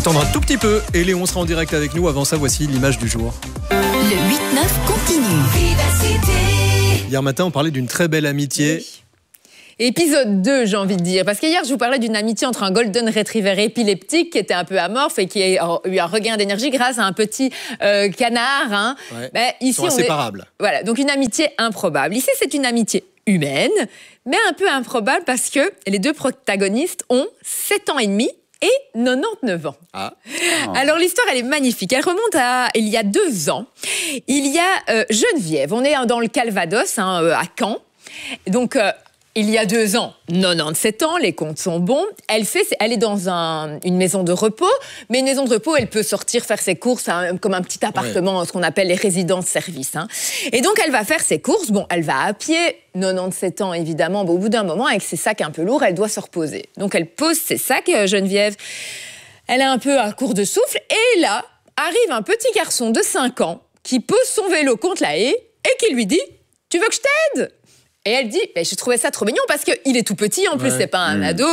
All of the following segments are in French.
Attendre un tout petit peu et Léon sera en direct avec nous. Avant ça, voici l'image du jour. Le 8-9 continue. Vivacité. Hier matin, on parlait d'une très belle amitié. Oui. Épisode 2, j'ai envie de dire. Parce qu'hier, je vous parlais d'une amitié entre un Golden Retriever épileptique qui était un peu amorphe et qui a eu un regain d'énergie grâce à un petit canard. Hein. Ouais. Ici, Ils sont inséparables. Voilà, donc une amitié improbable. Ici, c'est une amitié humaine, mais un peu improbable parce que les deux protagonistes ont 7 ans et demi et 99 ans. Ah. Alors l'histoire, elle est magnifique. Elle remonte à il y a 2 ans. Il y a Geneviève. On est dans le Calvados, à Caen. Donc il y a 2 ans, 97 ans, les comptes sont bons. Elle est dans une maison de repos, mais une maison de repos, elle peut sortir faire ses courses comme un petit appartement, ce qu'on appelle les résidences-services. Hein. Et donc, elle va faire ses courses. Bon, elle va à pied, 97 ans, évidemment. Bon, au bout d'un moment, avec ses sacs un peu lourds, elle doit se reposer. Donc, elle pose ses sacs, Geneviève. Elle est un peu à court de souffle. Et là, arrive un petit garçon de 5 ans qui pose son vélo contre la haie et qui lui dit « Tu veux que je t'aide ?» Et elle dit, je trouvais ça trop mignon parce qu'il est tout petit, en plus, c'est pas un ado.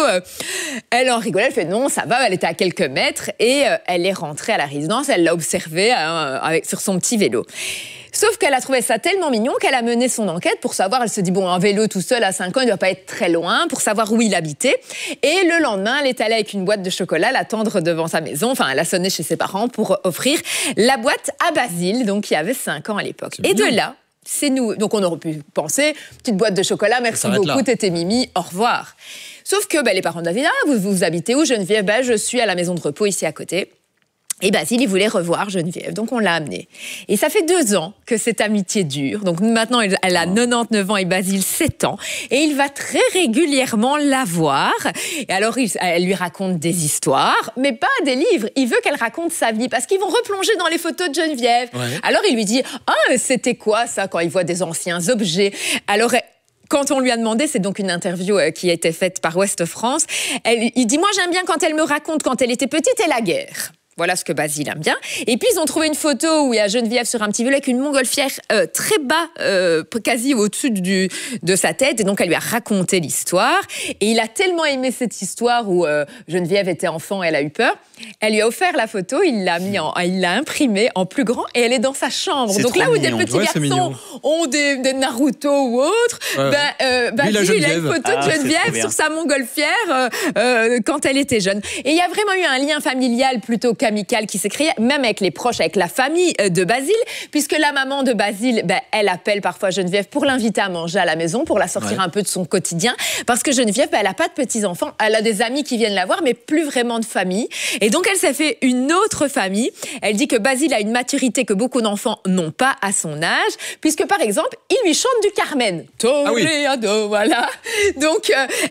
Elle en rigolait, elle fait non, ça va, elle était à quelques mètres et elle est rentrée à la résidence, elle l'a observé sur son petit vélo. Sauf qu'elle a trouvé ça tellement mignon qu'elle a mené son enquête pour savoir, elle se dit, bon, un vélo tout seul à 5 ans, il ne doit pas être très loin, pour savoir où il habitait. Et le lendemain, elle est allée avec une boîte de chocolat l'attendre devant sa maison. Enfin, elle a sonné chez ses parents pour offrir la boîte à Basile, donc qui avait 5 ans à l'époque. Et de là, c'est nous. Donc, on aurait pu penser, petite boîte de chocolat, merci beaucoup, t'étais Mimi, au revoir. Sauf que les parents de David, vous habitez où, Geneviève ? Je suis à la maison de repos ici à côté. Et Basile, il voulait revoir Geneviève, donc on l'a amené. Et ça fait 2 ans que cette amitié dure. Donc maintenant, elle a 99 ans et Basile 7 ans. Et il va très régulièrement la voir. Et alors, elle lui raconte des histoires, mais pas des livres. Il veut qu'elle raconte sa vie, parce qu'ils vont replonger dans les photos de Geneviève. Ouais. Alors, il lui dit « Ah, c'était quoi ça, quand il voit des anciens objets ?» Alors, quand on lui a demandé, c'est donc une interview qui a été faite par Ouest France, il dit « Moi, j'aime bien quand elle me raconte quand elle était petite et la guerre. » Voilà ce que Basile aime bien. Et puis, ils ont trouvé une photo où il y a Geneviève sur un petit vélo avec une montgolfière très bas, quasi au-dessus de sa tête. Et donc, elle lui a raconté l'histoire. Et il a tellement aimé cette histoire où Geneviève était enfant et elle a eu peur. Elle lui a offert la photo, il l'a imprimée en plus grand et elle est dans sa chambre. Donc là où des petits garçons ont des Naruto ou autres, Basile, il a une photo de Geneviève sur sa montgolfière quand elle était jeune. Et il y a vraiment eu un lien familial plutôt amical qui s'est créé, même avec les proches, avec la famille de Basile, puisque la maman de Basile, elle appelle parfois Geneviève pour l'inviter à manger à la maison, pour la sortir un peu de son quotidien, parce que Geneviève, elle n'a pas de petits-enfants, elle a des amis qui viennent la voir, mais plus vraiment de famille. Et donc, elle s'est fait une autre famille. Elle dit que Basile a une maturité que beaucoup d'enfants n'ont pas à son âge, puisque, par exemple, il lui chante du Carmen. Toreado, voilà. Donc,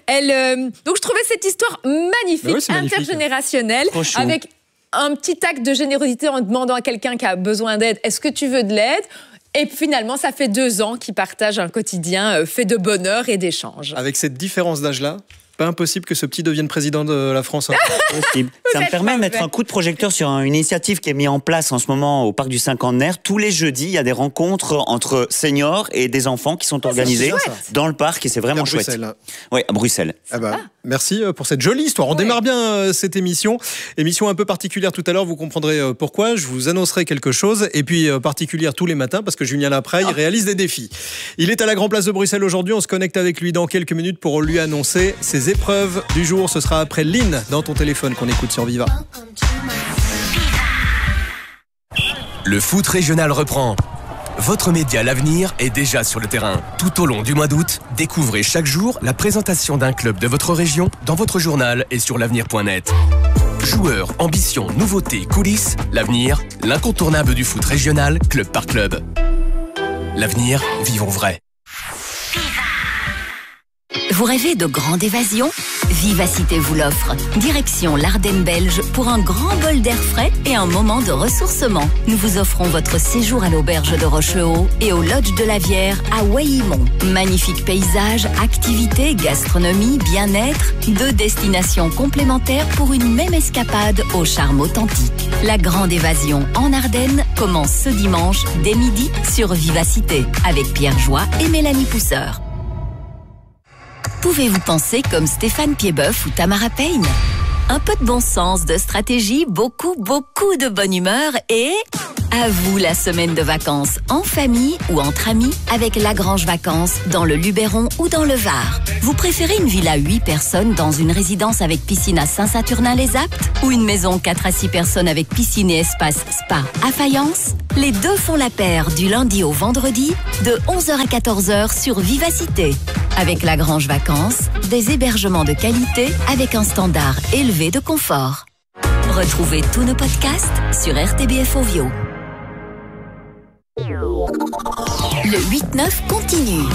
donc, je trouvais cette histoire magnifique, intergénérationnelle, avec un petit acte de générosité en demandant à quelqu'un qui a besoin d'aide, est-ce que tu veux de l'aide ? Et finalement, ça fait 2 ans qu'ils partagent un quotidien fait de bonheur et d'échanges. Avec cette différence d'âge-là, pas impossible que ce petit devienne président de la France. Possible. Ça me permet de mettre un coup de projecteur sur une initiative qui est mise en place en ce moment au Parc du Cinquantenaire. Tous les jeudis, il y a des rencontres entre seniors et des enfants qui sont organisées dans le parc et c'est vraiment chouette. Oui, à Bruxelles. Merci pour cette jolie histoire. On démarre bien cette émission. Émission un peu particulière tout à l'heure, vous comprendrez pourquoi. Je vous annoncerai quelque chose. Et puis particulière tous les matins parce que Julien Lapraille réalise des défis. Il est à la Grand Place de Bruxelles aujourd'hui. On se connecte avec lui dans quelques minutes pour lui annoncer ses épreuves du jour. Ce sera après Lynn dans ton téléphone qu'on écoute sur Viva. Le foot régional reprend. Votre média L'Avenir est déjà sur le terrain. Tout au long du mois d'août, découvrez chaque jour la présentation d'un club de votre région dans votre journal et sur l'avenir.net. Joueurs, ambitions, nouveautés, coulisses, L'Avenir, l'incontournable du foot régional, club par club. L'Avenir, vivons vrai. Vous rêvez de grande évasion ? Vivacité vous l'offre. Direction l'Ardenne belge pour un grand bol d'air frais et un moment de ressourcement. Nous vous offrons votre séjour à l'auberge de Rochehaut et au lodge de la Vière à Waillimont. Magnifiques paysages, activités, gastronomie, bien-être, 2 destinations complémentaires pour une même escapade au charme authentique. La grande évasion en Ardennes commence ce dimanche dès midi sur Vivacité avec Pierre Joie et Mélanie Pousseur. Pouvez-vous penser comme Stéphane Piedboeuf ou Tamara Payne ? Un peu de bon sens, de stratégie, beaucoup de bonne humeur et... À vous la semaine de vacances, en famille ou entre amis, avec Lagrange Vacances, dans le Luberon ou dans le Var. Vous préférez une villa 8 personnes dans une résidence avec piscine à Saint-Saturnin-les-Aptes ou une maison 4 à 6 personnes avec piscine et espace spa à Fayence? Les deux font la paire du lundi au vendredi, de 11h à 14h sur Vivacité. Avec Lagrange Vacances, des hébergements de qualité avec un standard élevé de confort. Retrouvez tous nos podcasts sur RTBF Ovio. Le 8-9 continue.